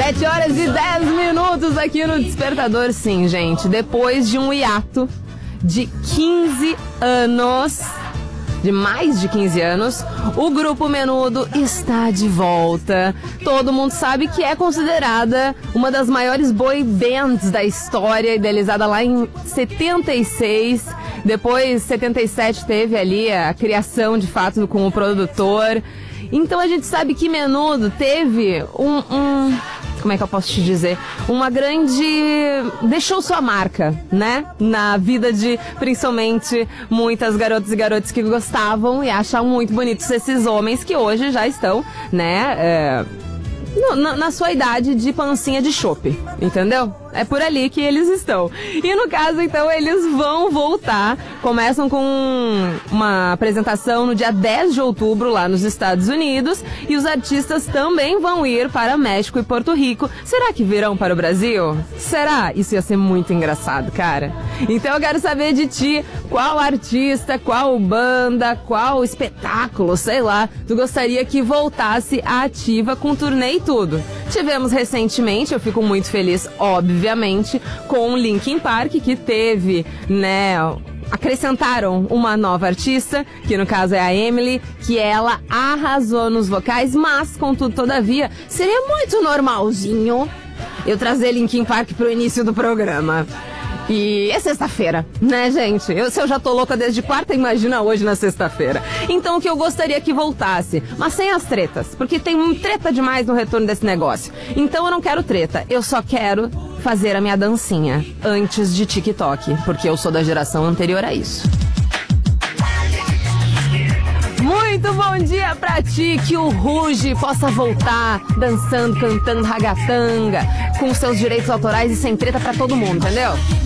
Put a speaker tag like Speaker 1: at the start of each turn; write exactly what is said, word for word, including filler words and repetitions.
Speaker 1: sete horas e dez minutos aqui no Despertador. Sim, gente, depois de um hiato de quinze anos, de mais de quinze anos, o Grupo Menudo está de volta. Todo mundo sabe que é considerada uma das maiores boy bands da história, idealizada lá em setenta e seis. Depois, setenta e sete, teve ali a criação, de fato, com o produtor. Então a gente sabe que Menudo teve um... um como é que eu posso te dizer? Uma grande... deixou sua marca, né? Na vida de, principalmente, muitas garotas e garotos que gostavam e acham muito bonitos esses homens que hoje já estão, né? É, no, na, na sua idade de pancinha de chope, entendeu? É por ali que eles estão. E no caso, então, eles vão voltar. Começam com uma apresentação no dia dez de outubro lá nos Estados Unidos. E os artistas também vão ir para México e Porto Rico. Será que virão para o Brasil? Será? Isso ia ser muito engraçado, cara. Então eu quero saber de ti, qual artista, qual banda, qual espetáculo, sei lá, tu gostaria que voltasse à ativa com turnê e tudo. Tivemos recentemente, eu fico muito feliz, óbvio, obviamente, com o Linkin Park, que teve, né, acrescentaram uma nova artista, que no caso é a Emily, que ela arrasou nos vocais, mas, contudo, todavia, seria muito normalzinho eu trazer Linkin Park pro início do programa. E é sexta-feira, né, gente? Eu, se eu já tô louca desde quarta, imagina hoje na sexta-feira. Então, o que eu gostaria que voltasse, mas sem as tretas, porque tem um treta demais no retorno desse negócio. Então, eu não quero treta, eu só quero fazer a minha dancinha antes de TikTok, porque eu sou da geração anterior a isso. Muito bom dia pra ti, que o Ruge possa voltar dançando, cantando ragatanga, com seus direitos autorais e sem treta pra todo mundo, entendeu?